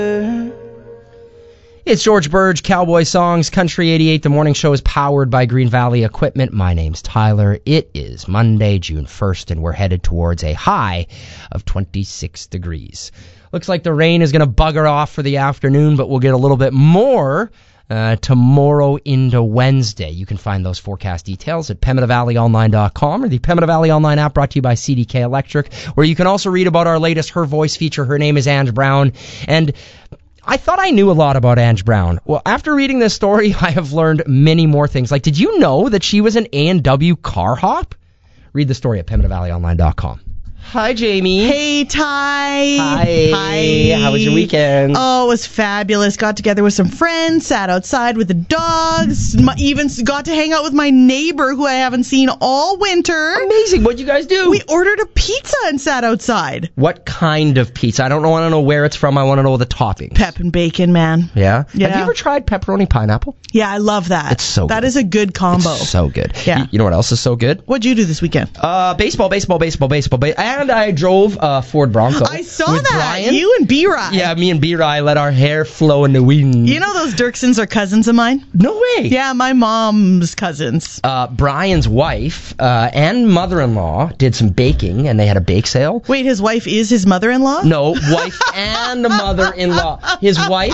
It's George Burge, Cowboy Songs, Country 88. The morning show is powered by Green Valley Equipment. My name's Tyler. It is Monday, June 1st, and we're headed towards a high of 26 degrees. Looks like the rain is going to bugger off for the afternoon, but we'll get a little bit more tomorrow into Wednesday. You can find those forecast details at PembinaValleyOnline.com or the Pembina Valley Online app, brought to you by CDK Electric, where you can also read about our latest Her Voice feature. Her name is Ange Brown, and I thought I knew a lot about Ange Brown. Well, after reading this story, I have learned many more things. Like, did you know that she was an A&W car hop? Read the story at PembinaValleyOnline.com. Hi, Jamie. Hey, Ty. Hi. How was your weekend? Oh, it was fabulous. Got together with some friends, sat outside with the dogs, even got to hang out with my neighbor who I haven't seen all winter. Amazing. What'd you guys do? We ordered a pizza and sat outside. What kind of pizza? I don't want to know where it's from. I want to know the toppings. Pep and bacon, man. Yeah? Yeah. Have you ever tried pepperoni pineapple? Yeah, I love that. It's so good. That is a good combo. It's so good. Yeah. You know what else is so good? What'd you do this weekend? Baseball. And I drove Ford Bronco. I saw with that. Brian. You and B-Rye. Yeah, me and B-Rye let our hair flow in the wind. You know those Dirksons are cousins of mine? No way. Yeah, my mom's cousins. Brian's wife and mother-in-law did some baking, and they had a bake sale. Wait, his wife is his mother-in-law? No, wife and mother-in-law. His wife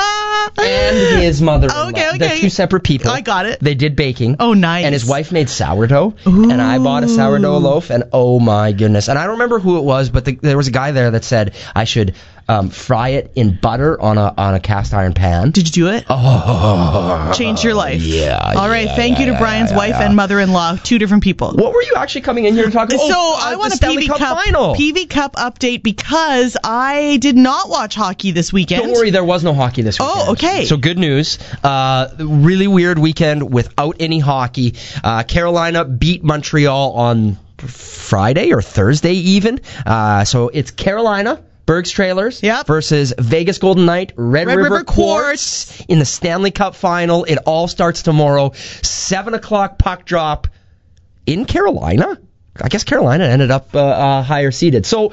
and his mother-in-law. Okay. They're two separate people. I got it. They did baking. Oh, nice. And his wife made sourdough. Ooh. And I bought a sourdough loaf, and oh my goodness. And I don't remember who it was, but there was a guy there that said I should fry it in butter on a cast iron pan. Did you do it? Oh. Changed your life. Yeah. All right. Thank you to Brian's wife and mother-in-law. Two different people. What were you actually coming in here to talk about? I want a Stanley Cup final. PV Cup update because I did not watch hockey this weekend. Don't worry, there was no hockey this weekend. Oh, okay. So good news. Really weird weekend without any hockey. Carolina beat Montreal on Friday or Thursday even. So it's Carolina, Berg's Trailers, versus Vegas Golden Knight, Red River Quartz in the Stanley Cup final. It all starts tomorrow. 7 o'clock puck drop in Carolina. I guess Carolina ended up higher seeded. So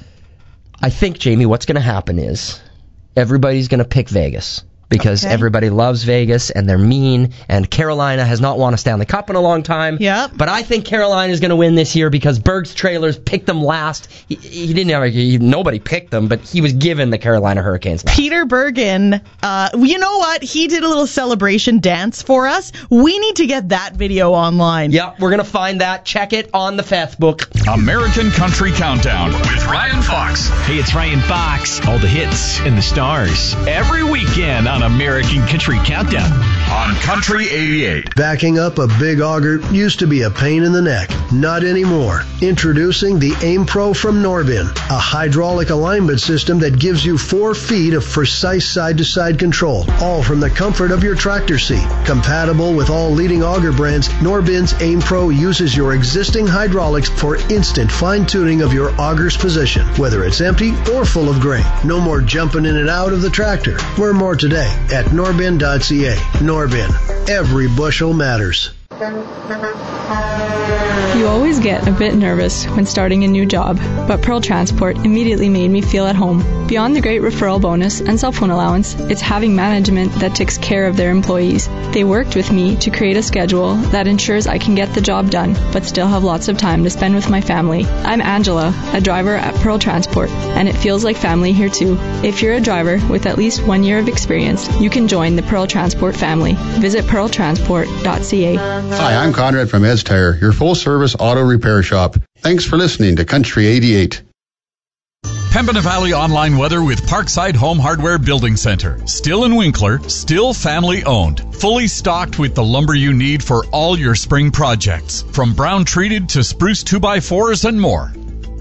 I think, Jamie, what's going to happen is everybody's going to pick Vegas. Because everybody loves Vegas, and they're mean, and Carolina has not won a Stanley Cup in a long time. Yep. But I think Carolina is going to win this year because Berg's Trailers picked them last. He didn't have nobody picked them, but he was given the Carolina Hurricanes last. Peter Bergen, you know what? He did a little celebration dance for us. We need to get that video online. Yeah, we're going to find that. Check it on the Facebook. American Country Countdown with Ryan Fox. Hey, it's Ryan Fox. All the hits and the stars every weekend on American Country Countdown on Country 88. Backing up a big auger used to be a pain in the neck. Not anymore. Introducing the Aim Pro from Norbin, a hydraulic alignment system that gives you 4 feet of precise side-to-side control, all from the comfort of your tractor seat. Compatible with all leading auger brands, Norbin's Aim Pro uses your existing hydraulics for instant fine-tuning of your auger's position, whether it's empty or full of grain. No more jumping in and out of the tractor. Learn more today at norbin.ca. Norbin. Every bushel matters. You always get a bit nervous when starting a new job, but Pearl Transport immediately made me feel at home. Beyond the great referral bonus and cell phone allowance, it's having management that takes care of their employees. They worked with me to create a schedule that ensures I can get the job done, but still have lots of time to spend with my family. I'm Angela, a driver at Pearl Transport, and it feels like family here too. If you're a driver with at least 1 year of experience, you can join the Pearl Transport family. Visit pearltransport.ca. Hi, I'm Conrad from Ed's Tire, your full-service auto repair shop. Thanks for listening to Country 88. Pembina Valley Online Weather with Parkside Home Hardware Building Center. Still in Winkler, still family owned. Fully stocked with the lumber you need for all your spring projects. From brown treated to spruce 2x4s and more.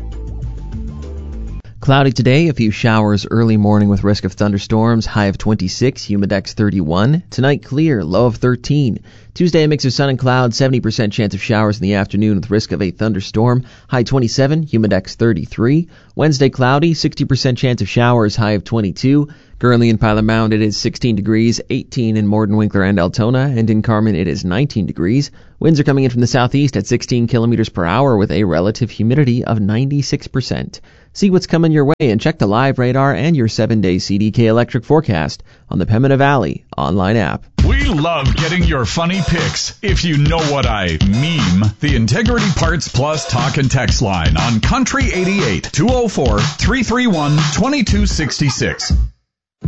Cloudy today, a few showers early morning with risk of thunderstorms, high of 26, humidex 31. Tonight clear, low of 13. Tuesday, a mix of sun and clouds, 70% chance of showers in the afternoon with risk of a thunderstorm, high 27, humidex 33. Wednesday, cloudy, 60% chance of showers, high of 22. Currently in Pilot Mound, it is 16 degrees, 18 in Morden, Winkler, and Altona, and in Carmen, it is 19 degrees. Winds are coming in from the southeast at 16 kilometers per hour with a relative humidity of 96%. See what's coming your way and check the live radar and your 7-day CDK electric forecast on the Pembina Valley online app. We love getting your funny pics. If you know what I meme, the Integrity Parts Plus talk and text line on Country 88 204-331-2266.